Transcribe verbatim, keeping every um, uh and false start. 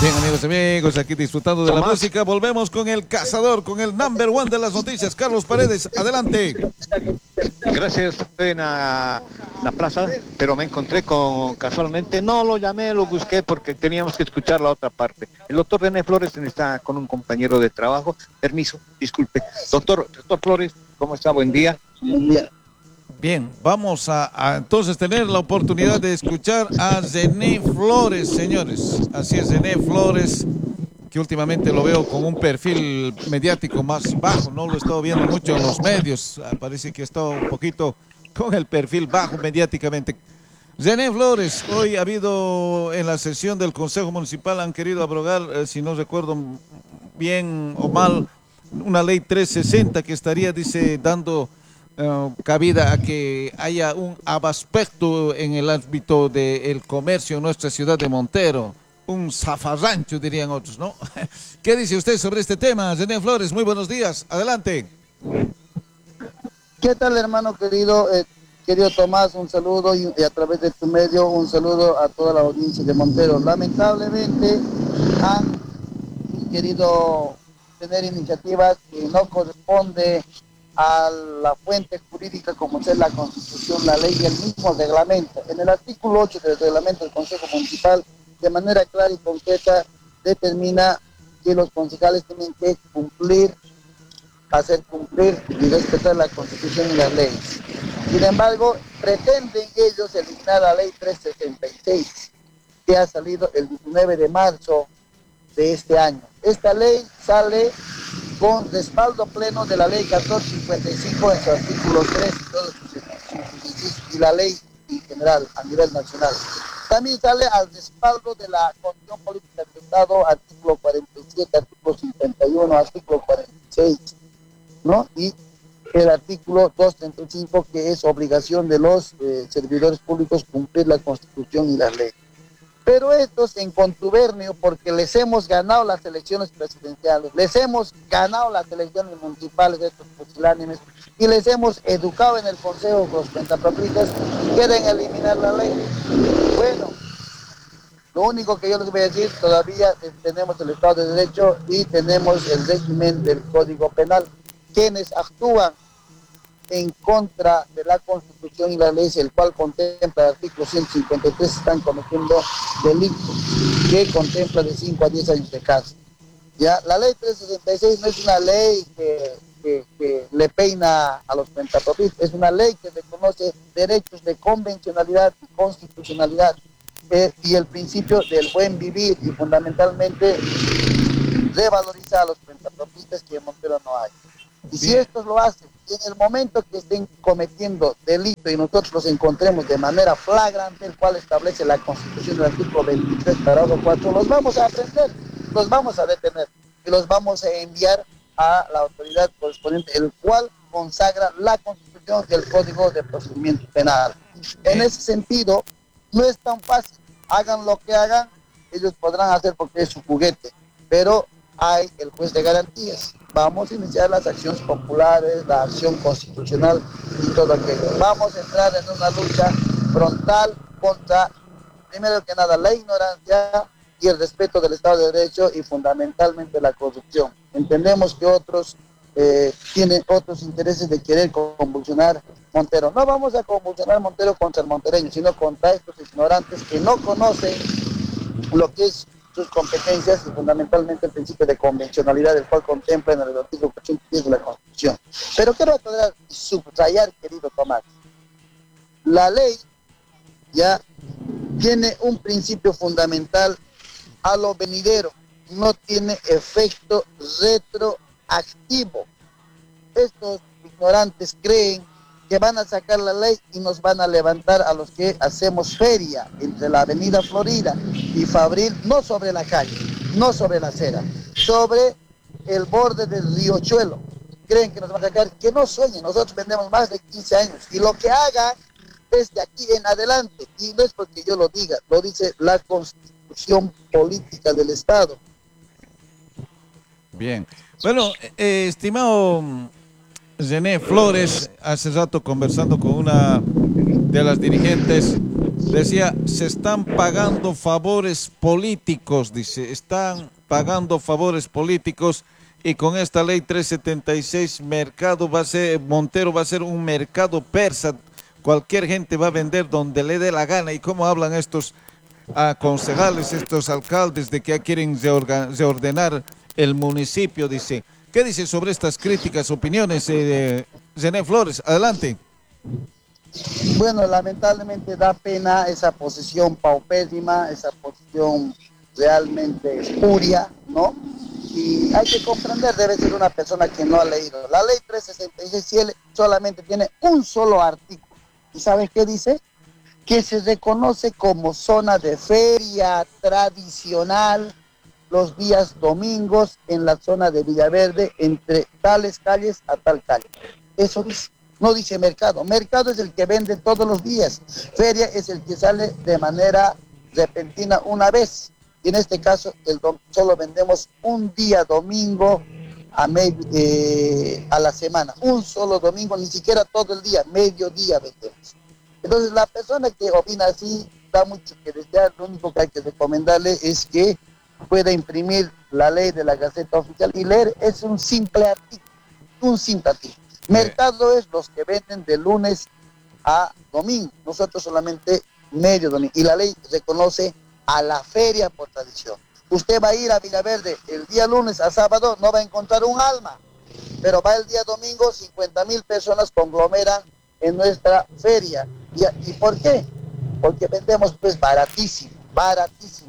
Bien, amigos y amigos, aquí disfrutando de la música, volvemos con el cazador, con el number one de las noticias, Carlos Paredes, adelante. Gracias, estoy en la, la plaza, pero me encontré con, casualmente, no lo llamé, lo busqué porque teníamos que escuchar la otra parte. El doctor René Flores está con un compañero de trabajo. Permiso, disculpe. Doctor, doctor Flores, ¿cómo está? Buen día. Buen día. Bien, vamos a, a entonces tener la oportunidad de escuchar a René Flores, señores. Así es, René Flores, que últimamente lo veo con un perfil mediático más bajo, no lo he estado viendo mucho en los medios, ah, parece que está un poquito con el perfil bajo mediáticamente. René Flores, hoy ha habido en la sesión del Consejo Municipal, han querido abrogar, eh, si no recuerdo bien o mal, una ley trescientos sesenta que estaría, dice, dando uh, cabida a que haya un abaspecto en el ámbito del comercio en nuestra ciudad de Montero. Un zafarrancho, dirían otros, ¿no? ¿Qué dice usted sobre este tema, René Flores? Muy buenos días, adelante. ¿Qué tal, hermano querido? Eh, querido Tomás, un saludo y, y a través de tu medio un saludo a toda la audiencia de Montero. Lamentablemente han querido tener iniciativas que no corresponde a la fuente jurídica como es la Constitución, la ley y el mismo reglamento. En el artículo ocho del reglamento del Consejo Municipal, de manera clara y concreta, determina que los concejales tienen que cumplir, hacer cumplir y respetar la Constitución y las leyes. Sin embargo, pretenden ellos eliminar la ley trescientos setenta y seis, que ha salido el diecinueve de marzo de este año. Esta ley sale con respaldo pleno de la ley catorce cincuenta y cinco en su artículo tres y todos sus incisos, y la ley en general a nivel nacional. También sale al respaldo de la Constitución Política del Estado, artículo cuarenta y siete, artículo cincuenta y uno, artículo cuarenta y seis, ¿no? Y el artículo doscientos treinta y cinco, que es obligación de los eh, servidores públicos cumplir la Constitución y las leyes. Pero estos en contubernio, porque les hemos ganado las elecciones presidenciales, les hemos ganado las elecciones municipales de estos pusilánimes y les hemos educado en el Consejo con los cuentapropistas, quieren eliminar la ley. Bueno, lo único que yo les voy a decir, todavía tenemos el Estado de Derecho y tenemos el régimen del Código Penal. Quienes actúan en contra de la Constitución y las leyes, el cual contempla el artículo ciento cincuenta y tres, están cometiendo delitos que contempla de cinco a diez años de cárcel. ¿Ya? La ley trescientos sesenta y seis no es una ley que, que, que le peina a los cuentapropistas, es una ley que reconoce derechos de convencionalidad y constitucionalidad eh, y el principio del buen vivir, y fundamentalmente revaloriza a los cuentapropistas, que en Montero no hay. Y si estos lo hacen, y en el momento que estén cometiendo delito y nosotros los encontremos de manera flagrante, el cual establece la Constitución del artículo veintitrés, parágrafo cuatro, los vamos a aprender, los vamos a detener y los vamos a enviar a la autoridad correspondiente, el cual consagra la Constitución y el Código de Procedimiento Penal. En ese sentido, no es tan fácil. Hagan lo que hagan, ellos podrán hacer porque es su juguete, pero hay el juez de garantías. Vamos a iniciar las acciones populares, la acción constitucional y todo aquello. Vamos a entrar en una lucha frontal contra, primero que nada, la ignorancia y el respeto del Estado de Derecho y fundamentalmente la corrupción. Entendemos que otros eh, tienen otros intereses de querer convulsionar Montero. No vamos a convulsionar Montero contra el montereño, sino contra estos ignorantes que no conocen lo que es sus competencias y fundamentalmente el principio de convencionalidad, el cual contempla en el artículo ochenta y diez de la Constitución. Pero quiero aclarar y subrayar, querido Tomás, la ley ya tiene un principio fundamental a lo venidero, no tiene efecto retroactivo. Estos ignorantes creen que van a sacar la ley y nos van a levantar a los que hacemos feria entre la avenida Florida y Fabril, no sobre la calle, no sobre la acera, sobre el borde del riachuelo. Creen que nos van a sacar, que no sueñen, nosotros vendemos más de quince años y lo que hagan es de aquí en adelante, y no es porque yo lo diga, lo dice la Constitución Política del Estado. Bien, bueno, eh, estimado René Flores, hace rato conversando con una de las dirigentes, Decía, se están pagando favores políticos, dice, están pagando favores políticos y con esta ley trescientos setenta y seis, mercado va a ser, Montero va a ser un mercado persa, cualquier gente va a vender donde le dé la gana. ¿Y cómo hablan estos a concejales, estos alcaldes de que ya quieren reordenar el municipio? Dice, ¿qué dice sobre estas críticas, opiniones eh, de Zené Flores? Adelante. Bueno, lamentablemente da pena esa posición paupérrima, esa posición realmente espuria, ¿no? Y hay que comprender, debe ser una persona que no ha leído. La ley trescientos sesenta y seis solamente tiene un solo artículo. ¿Y sabes qué dice? Que se reconoce como zona de feria tradicional los días domingos en la zona de Villaverde, entre tales calles a tal calle. Eso dice. No dice mercado. Mercado es el que vende todos los días. Feria es el que sale de manera repentina una vez. Y en este caso el solo vendemos un día domingo a, eh, a la semana. Un solo domingo, ni siquiera todo el día, mediodía vendemos. Entonces la persona que opina así da mucho que desear. Lo único que hay que recomendarle es que pueda imprimir la ley de la Gaceta Oficial y leer. Es un simple artículo, un simple artículo. Mercado es los que venden de lunes a domingo, nosotros solamente medio domingo. Y la ley reconoce a la feria por tradición. Usted va a ir a Villaverde el día lunes a sábado, no va a encontrar un alma, pero va el día domingo, cincuenta mil personas conglomeran en nuestra feria. ¿Y, ¿Y por qué? Porque vendemos pues baratísimo, baratísimo.